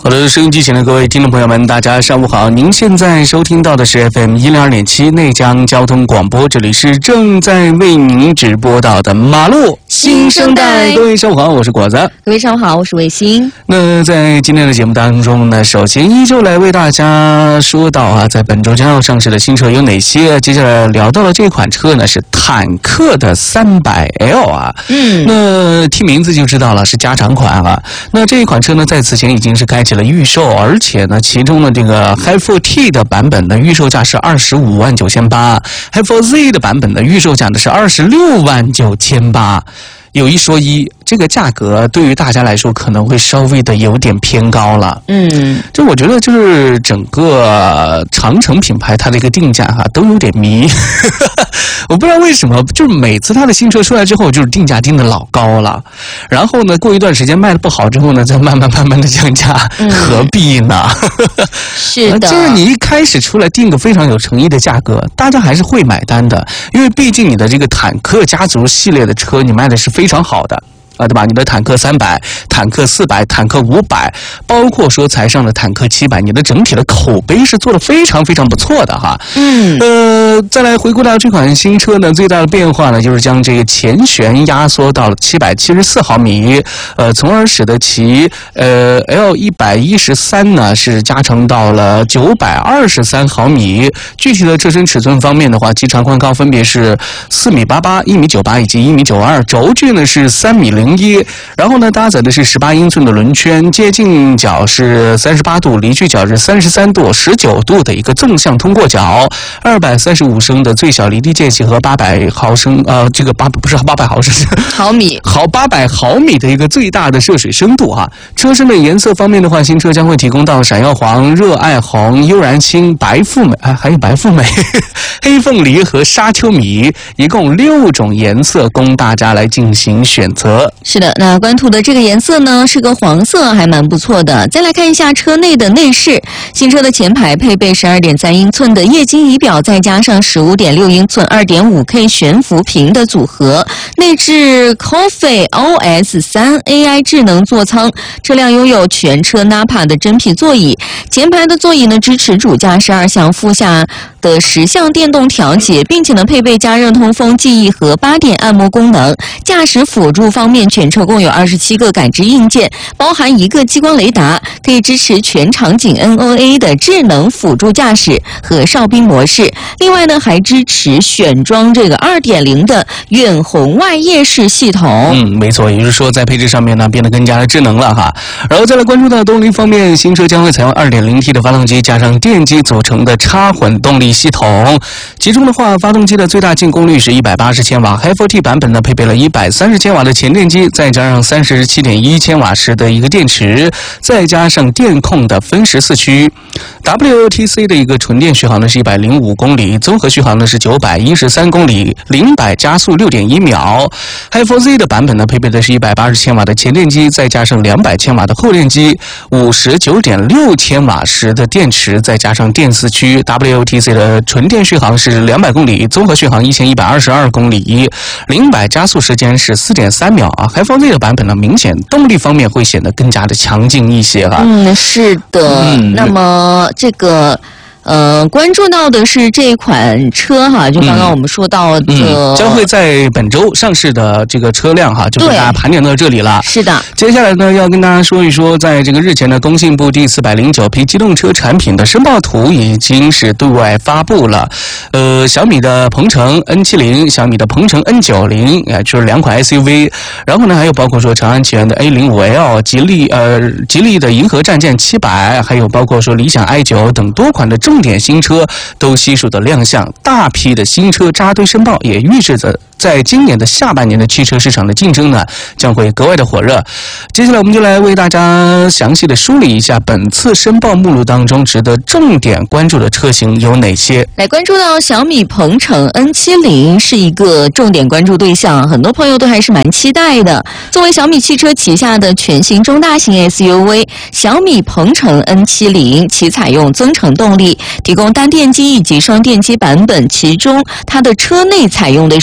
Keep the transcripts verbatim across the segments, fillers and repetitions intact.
好的，收音机前的各位听众朋友们，大家上午好！您现在收听到的是 F M 一零二点七内江交通广播，这里是正在为您直播到的马路新生代。各位上午好，我是果子。 各位上午好，我是卫星。 那在今天的节目当中呢，首先依旧来为大家说到啊，在本周将要上市的新车有哪些？接下来聊到了这款车呢，是坦克的三百 L 啊，嗯，那听名字就知道了，是加长款啊。那这一款车呢，在此前已经是开启了预售，而且呢，其中的这个 Hi 四 T 的版本的预售价是二十五万九千八 ，Hi 四 Z 的版本的预售价呢是二十六万九千八。有一说一，这个价格对于大家来说可能会稍微的有点偏高了。嗯，这我觉得就是整个长城品牌它的一个定价哈都有点迷，我不知道为什么，就是每次它的新车出来之后，就是定价定的老高了，然后呢，过一段时间卖的不好之后呢，再慢慢慢慢的降价，嗯、何必呢？ 是的， 就是你一开始出来定个非常有诚意的价格，大家还是会买单的，因为毕竟你的这个坦克家族系列的车，你卖的是非常好的。啊，对吧？你的坦克三百、坦克四百、坦克五百，包括说才上的坦克七百，你的整体的口碑是做得非常非常不错的哈。嗯，呃，再来回顾到这款新车呢，最大的变化呢，就是将这个前悬压缩到了七百七十四毫米，呃，从而使得其呃 L 一百一十三呢是加长到了九百二十三毫米。具体的车身尺寸方面的话，其长宽高分别是四米八八、一米九八以及一米九二，轴距呢是三米零。一，然后呢，搭载的是十八英寸的轮圈，接近角是三十八度，离去角是三十三度，十九度的一个纵向通过角，二百三十五升的最小离地间隙和八百毫升，呃，这个八不是八百毫升， 毫米， 毫八百毫米的一个最大的涉水深度哈。车身的颜色方面的话，新车将会提供到闪耀黄、热爱红、悠然青、白富美，啊，还有白富美、黑凤梨和沙丘米，一共六种颜色供大家来进行选择。 是的，那官图的这个颜色呢是个黄色，还蛮不错的。再来看一下车内的内饰，新车的前排配备 十二点三英寸的液晶仪表，再加上 十五点六英寸 二点五K 悬浮屏的组合，内置 Coffee O S 三 A I 智能座舱，车辆拥有全车 Nappa 的真皮座椅，前排的座椅呢支持主驾十二项副驾的十项电动调节，并且呢配备加热通风、记忆和八点按摩功能。驾驶辅助方面，全车共有二十七个感知硬件，包含一个激光雷达，可以支持全场景 N O A 的智能辅助驾驶和哨兵模式。另外呢，还支持选装这个 二点零 的远红外夜视系统。 嗯，没错，也就是说在配置上面呢变得更加的智能了哈。然后再来关注到动力方面，新车将会采用 二点零T 的发动机加上电机组成的插混动力系统，其中的话，发动机的最大净功率是一百八十千瓦 ，Hi 四 T 版本呢配备了一百三十千瓦的前电机，再加上三十七点一千瓦时的一个电池，再加上电控的分时四驱。W L T C 的一个纯电续航呢是一百零五公里，综合续航呢是九百一十三公里，零百加速六点一秒。Hi 四 Z 的版本呢配备的是一百八十千瓦的前电机，再加上两百千瓦的后电机，五十九点六千瓦时的电池，再加上电四驱。W L T C 的纯电续航是两百公里，综合续航一千一百二十二公里，零百加速时间是四点三秒啊。Hi 四 Z 的版本呢，明显动力方面会显得更加的强劲一些哈。 嗯，是的。嗯，那么这个。呃，关注到的是这款车哈，就刚刚我们说到的， 嗯嗯、将会在本周上市的这个车辆哈，就给大家盘点到这里了。 是的， 接下来呢，要跟大家说一说，在这个日前的工信部第四百零九批机动车产品的申报图已经是对外发布了。呃，小米的鹏程 N 七十， 小米的鹏程 N 九十， 哎，就是两款 S U V。然后呢，还有包括说长安起源的 A 零五 L， 吉利呃吉利的银河战舰七百，还有包括说理想 I 九 等多款的重点新车都悉数的亮相，大批的新车扎堆申报，也预示着在今年的下半年的汽车市场的竞争呢将会格外的火热。接下来我们就来为大家详细的梳理一下本次申报目录当中值得重点关注的车型有哪些。 来关注到小米鹏程 N 七十 是一个重点关注对象，很多朋友都还是蛮期待的。作为小米汽车旗下的全新中大型 S U V， 小米鹏程 N 七十 其采用增程动力，提供单电机以及双电机版本，其中它的车内采用的是无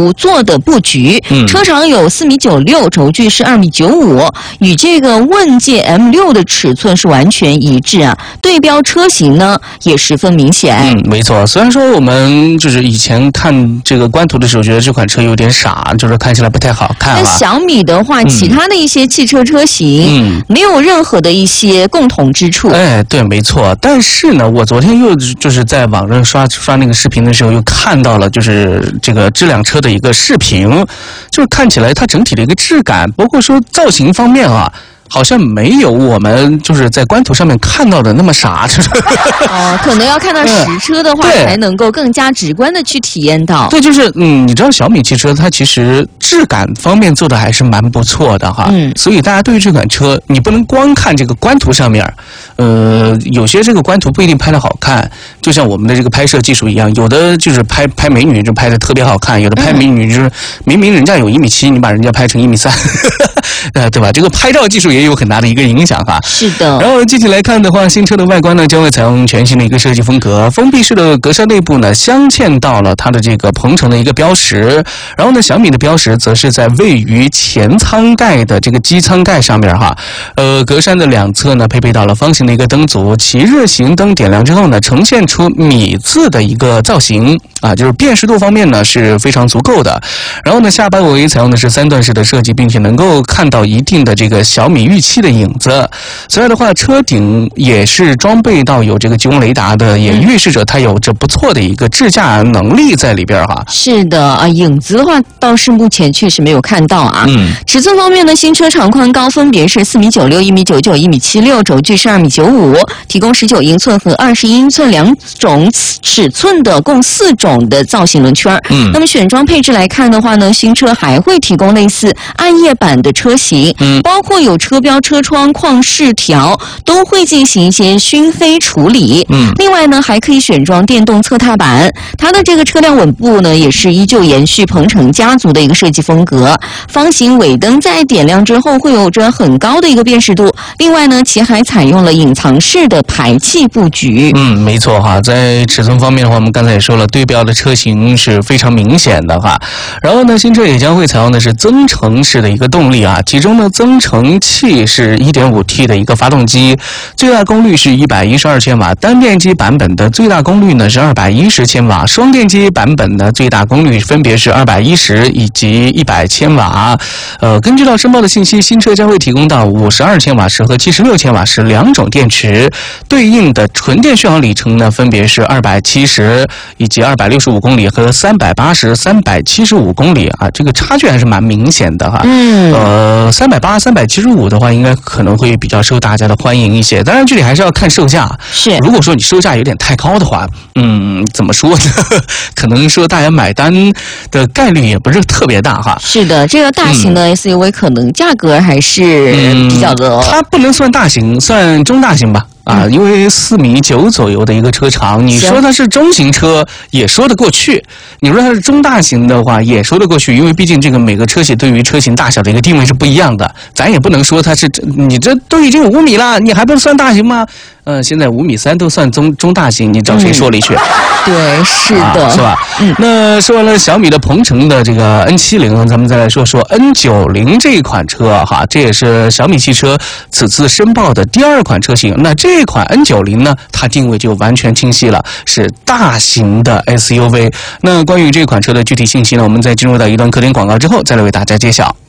五座的布局， 嗯、 车长有四米九六，轴距是二米九五，与这个问界 M 六 的尺寸是完全一致啊。对标车型呢也十分明显。 嗯，没错。虽然说我们就是以前看这个官图的时候，觉得这款车有点傻，就是看起来不太好看啊。 但小米的话，嗯、其他的一些汽车车型，嗯，没有任何的一些共同之处。 哎，对，没错。但是呢，我昨天又就是在网上刷刷那个视频的时候，又看到了就是这个这辆车的一个视频，就是看起来它整体的一个质感，包括说造型方面啊。好像没有我们就是在官图上面看到的那么傻，就是哦，可能要看到实车的话，嗯、才能够更加直观的去体验到。 对，就是嗯，你知道小米汽车它其实质感方面做的还是蛮不错的哈，嗯，所以大家对于这款车，你不能光看这个官图上面，呃，有些这个官图不一定拍的好看，就像我们的这个拍摄技术一样，有的就是拍拍美女就拍的特别好看，有的拍美女就是明明人家有一米七，你把人家拍成一米三，呃，对吧？这个拍照技术也。也有很大的一个影响哈， 是的。 然后具体来看的话，新车的外观呢将会采用全新的一个设计风格，封闭式的格栅内部呢镶嵌到了它的这个鹏程的一个标识，然后呢小米的标识则是在位于前舱盖的这个机舱盖上面哈，呃格栅的两侧呢配备到了方形的一个灯组，其日行灯点亮之后呢呈现出米字的一个造型啊，就是辨识度方面呢是非常足够的。然后呢下巴尾采用的是三段式的设计，并且能够看到一定的这个小米预期的影子。此外的话，车顶也是装备到有这个激光雷达的，也预示着它有着不错的一个智驾能力在里边哈。 是的啊，影子的话倒是目前确实没有看到啊。嗯。尺寸方面呢，新车长宽高分别是四米九六、一米九九、一米七六，轴距是二米九五，提供十九英寸和二十英寸两种尺寸的共四种的造型轮圈。嗯。那么选装配置来看的话呢，新车还会提供类似暗夜版的车型，嗯，包括有车标、车窗、框饰条都会进行一些熏黑处理。嗯，另外呢，还可以选装电动侧踏板。它的这个车辆稳部呢，也是依旧延续鹏程家族的一个设计风格。方形尾灯在点亮之后会有着很高的一个辨识度。另外呢，其还采用了隐藏式的排气布局。 嗯，没错哈。在尺寸方面的话，我们刚才也说了，对标的车型是非常明显的哈。然后呢，新车也将会采用的是增程式的一个动力啊，其中呢，增程器是 一点五 T 的一个发动机，最大功率是一百一十二千瓦，单电机版本的最大功率呢是二百一十千瓦，双电机版本的最大功率分别是二百一十以及一百千瓦。呃，根据到申报的信息，新车将会提供到五十二千瓦时和七十六千瓦时两种电池，对应的纯电续航里程呢分别是二百七十以及二百六十五公里和三百八十、三百七十五公里啊，这个差距还是蛮明显的哈。嗯，呃，三百八、三百七十五的话，应该可能会比较受大家的欢迎一些。当然，这里还是要看售价。 是， 如果说你售价有点太高的话，嗯，怎么说呢？可能说大家买单的概率也不是特别大哈。 是的，这个大型的 S U V 可能价格还是比较的、 嗯嗯。它不能算大型，算中大型吧。啊，因为四米九左右的一个车长，你说它是中型车也说得过去，你说它是中大型的话也说得过去，因为毕竟这个每个车企对于车型大小的一个定位是不一样的，咱也不能说它是你这都已经五米了，你还不算大型吗？呃，现在五米三都算中中大型，你找谁说理去？嗯、 对，是的、 啊，是吧？嗯。那说完了小米的鹏程的这个 N 七零，咱们再来说说 N 九零这一款车哈，这也是小米汽车此次申报的第二款车型。那这款 N 九零呢，它定位就完全清晰了，是大型的 S U V。那关于这款车的具体信息呢，我们在进入到一段客厅广告之后，再来为大家揭晓。